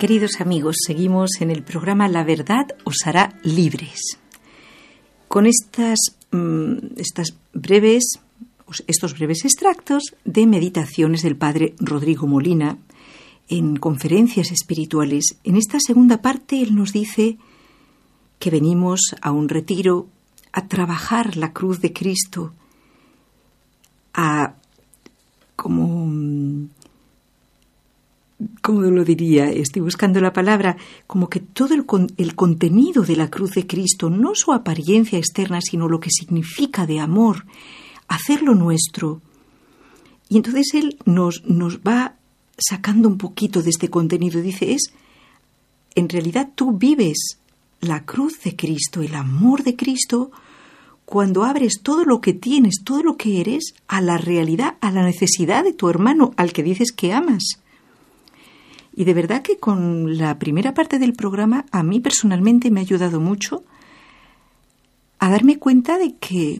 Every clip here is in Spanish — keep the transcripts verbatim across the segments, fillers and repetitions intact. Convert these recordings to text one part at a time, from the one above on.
Queridos amigos, seguimos en el programa La Verdad os hará libres. Con estas, mmm, estas breves, estos breves extractos de meditaciones del padre Rodrigo Molina en conferencias espirituales. En esta segunda parte él nos dice que venimos a un retiro a trabajar la cruz de Cristo, a como... ¿Cómo lo diría? Estoy buscando la palabra, como que todo el, con, el contenido de la cruz de Cristo, no su apariencia externa, sino lo que significa de amor, hacerlo nuestro. Y entonces él nos, nos va sacando un poquito de este contenido. Dice, es, en realidad tú vives la cruz de Cristo, el amor de Cristo, cuando abres todo lo que tienes, todo lo que eres, a la realidad, a la necesidad de tu hermano, al que dices que amas. Y de verdad que con la primera parte del programa a mí personalmente me ha ayudado mucho a darme cuenta de que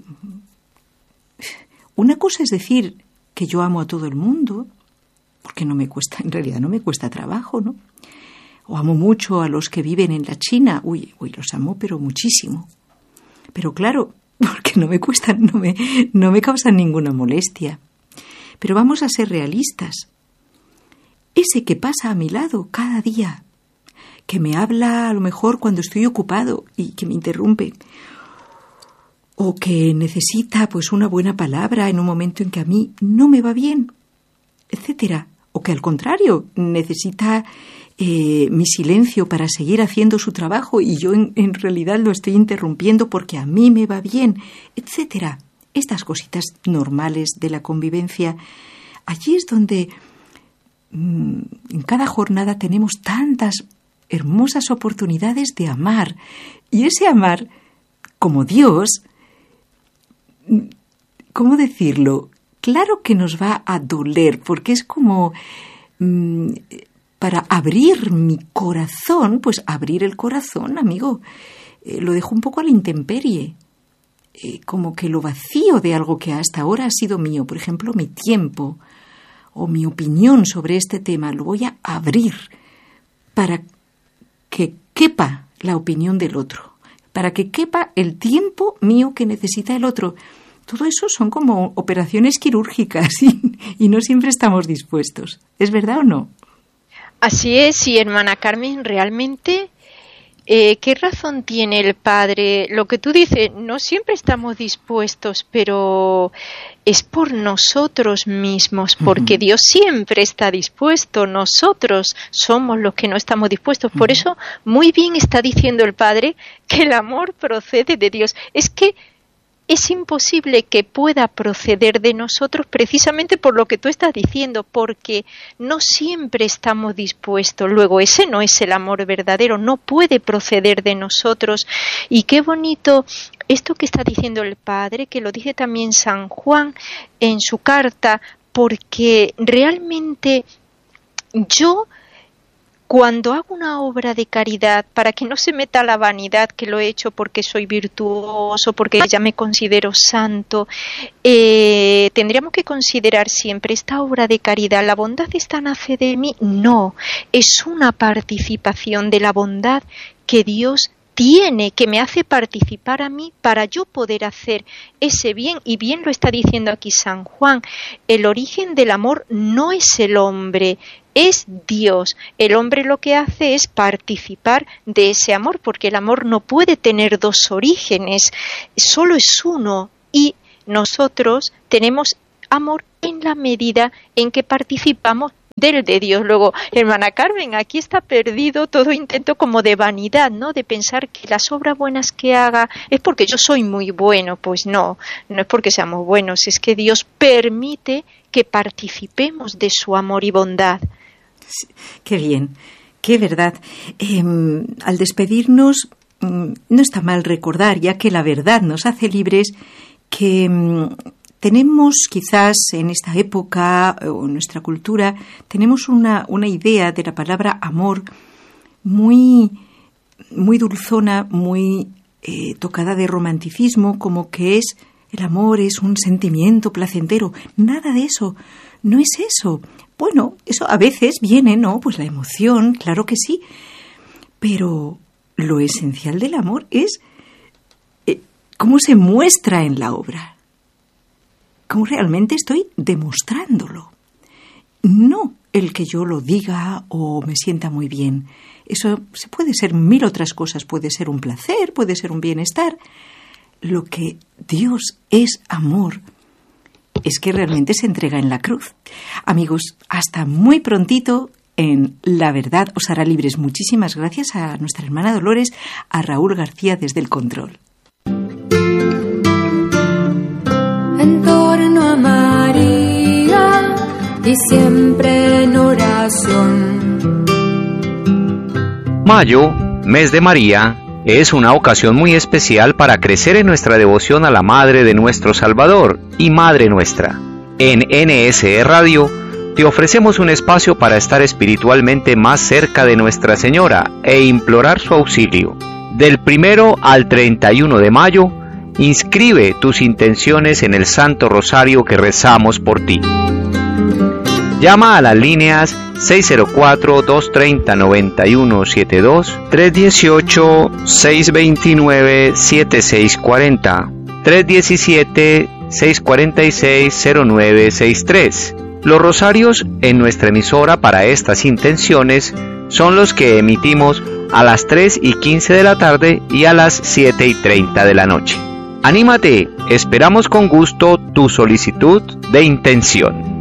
una cosa es decir que yo amo a todo el mundo, porque no me cuesta, en realidad no me cuesta trabajo, ¿no? O amo mucho a los que viven en la China, uy, uy, los amo pero muchísimo. Pero claro, porque no me cuestan, no me, no me causan ninguna molestia. Pero vamos a ser realistas. Ese que pasa a mi lado cada día, que me habla a lo mejor cuando estoy ocupado y que me interrumpe, o que necesita pues una buena palabra en un momento en que a mí no me va bien, etcétera, o que al contrario necesita eh, mi silencio para seguir haciendo su trabajo y yo en, en realidad lo estoy interrumpiendo porque a mí me va bien, etcétera. Estas cositas normales de la convivencia, allí es donde en cada jornada tenemos tantas hermosas oportunidades de amar. Y ese amar, como Dios, ¿cómo decirlo? Claro que nos va a doler, porque es como mmm, para abrir mi corazón, pues abrir el corazón, amigo, eh, lo dejo un poco a la intemperie. Eh, como que lo vacío de algo que hasta ahora ha sido mío, por ejemplo, mi tiempo, o mi opinión sobre este tema, lo voy a abrir para que quepa la opinión del otro, para que quepa el tiempo mío que necesita el otro. Todo eso son como operaciones quirúrgicas y, y no siempre estamos dispuestos. ¿Es verdad o no? Así es, sí, hermana Carmen, realmente... Eh, ¿Qué razón tiene el Padre? Lo que tú dices, no siempre estamos dispuestos, pero es por nosotros mismos, porque uh-huh. Dios siempre está dispuesto, nosotros somos los que no estamos dispuestos. Uh-huh. Por eso, muy bien está diciendo el Padre que el amor procede de Dios. Es que es imposible que pueda proceder de nosotros precisamente por lo que tú estás diciendo, porque no siempre estamos dispuestos. Luego, ese no es el amor verdadero, no puede proceder de nosotros. Y qué bonito esto que está diciendo el Padre, que lo dice también San Juan en su carta, porque realmente yo... Cuando hago una obra de caridad, para que no se meta la vanidad que lo he hecho porque soy virtuoso, porque ya me considero santo, eh, tendríamos que considerar siempre esta obra de caridad. ¿La bondad esta nace de mí? No, es una participación de la bondad que Dios tiene, que me hace participar a mí para yo poder hacer ese bien. Y bien lo está diciendo aquí San Juan, el origen del amor no es el hombre, es Dios. El hombre lo que hace es participar de ese amor, porque el amor no puede tener dos orígenes, solo es uno, y nosotros tenemos amor en la medida en que participamos del de Dios. Luego, hermana Carmen, aquí está perdido todo intento como de vanidad, ¿no? De pensar que las obras buenas que haga es porque yo soy muy bueno. Pues no, no es porque seamos buenos, es que Dios permite que participemos de su amor y bondad. Sí, qué bien, qué verdad. Eh, al despedirnos, no está mal recordar, ya que la verdad nos hace libres, que tenemos quizás en esta época o en nuestra cultura, tenemos una, una idea de la palabra amor muy, muy dulzona, muy eh, tocada de romanticismo, como que es el amor es un sentimiento placentero. Nada de eso, no es eso. bueno, eso a veces viene, ¿no? Pues la emoción, claro que sí. Pero lo esencial del amor es eh, cómo se muestra en la obra. Cómo realmente estoy demostrándolo. No el que yo lo diga o me sienta muy bien. Eso se puede ser mil otras cosas. Puede ser un placer, puede ser un bienestar. Lo que Dios es amor es que realmente se entrega en la cruz. Amigos, hasta muy prontito en La Verdad os hará libres. Muchísimas gracias a nuestra hermana Dolores, a Raúl García desde el control. En torno a María y siempre en oración. Mayo, mes de María, es una ocasión muy especial para crecer en nuestra devoción a la Madre de nuestro Salvador y Madre nuestra. En N S E Radio te ofrecemos un espacio para estar espiritualmente más cerca de Nuestra Señora e implorar su auxilio. Del primero al treinta y uno de mayo, inscribe tus intenciones en el Santo Rosario que rezamos por ti. Llama a las líneas seis cero cuatro, dos tres cero, nueve uno siete dos, tres uno ocho, seis dos nueve, siete seis cuatro cero, tres uno siete, seis cuatro seis, cero nueve seis tres. Los rosarios en nuestra emisora para estas intenciones son los que emitimos a las tres y quince de la tarde y a las siete y treinta de la noche. Anímate, esperamos con gusto tu solicitud de intención.